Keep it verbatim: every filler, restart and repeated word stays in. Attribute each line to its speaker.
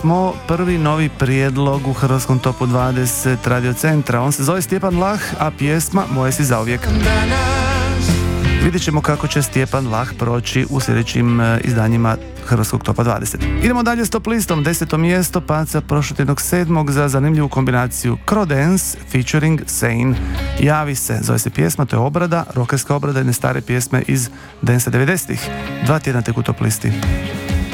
Speaker 1: Mo prvi novi prijedlog u hrvatskom topu dvadeset Radio Centra. On se zove Stjepan Lah, a pjesma Moje si zauvijek. Vidjet ćemo kako će Stjepan Lah proći u sljedećim izdanjima hrvatskog topa dvadeset. Idemo dalje s top listom. Deseto mjesto paca prošlotjednog sedmog za zanimljivu kombinaciju Crodence featuring Sane. Javi se, zove se pjesma, to je obrada, rokerska obrada jedne stare pjesme iz Dance devedesetih. Dva tjedna tek u top listi.